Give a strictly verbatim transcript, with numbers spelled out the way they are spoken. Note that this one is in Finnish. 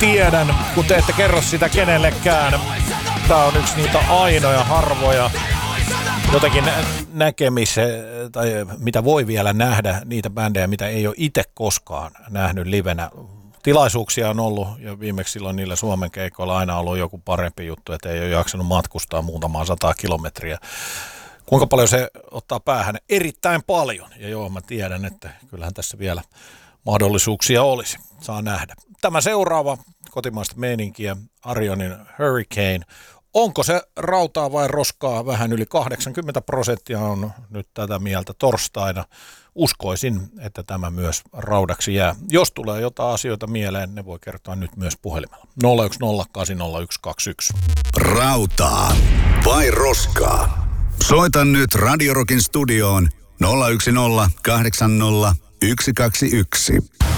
tiedän, kun te ette kerro sitä kenellekään. Tää on yksi niitä ainoja harvoja jotakin näkemisiä, tai mitä voi vielä nähdä, niitä bändejä, mitä ei ole itse koskaan nähnyt livenä. Tilaisuuksia on ollut, ja viimeksi silloin niillä Suomen keikoilla aina ollut joku parempi juttu, että ei ole jaksanut matkustaa muutamaa sataa kilometriä. Kuinka paljon se ottaa päähän? Erittäin paljon. Ja joo, mä tiedän, että kyllähän tässä vielä mahdollisuuksia olisi. Saa nähdä. Tämä seuraava kotimaista meininkiä, Arionin Hurricane. Onko se rautaa vai roskaa? Vähän yli kahdeksankymmentä prosenttia on nyt tätä mieltä torstaina. Uskoisin, että tämä myös raudaksi jää. Jos tulee jotain asioita mieleen, ne voi kertoa nyt myös puhelimella. nolla yksi nolla kahdeksan nolla yksi kaksi yksi. Rautaa vai roskaa? Soita nyt Radio Rockin studioon nolla yksi nolla kahdeksan nolla yksi kaksi yksi.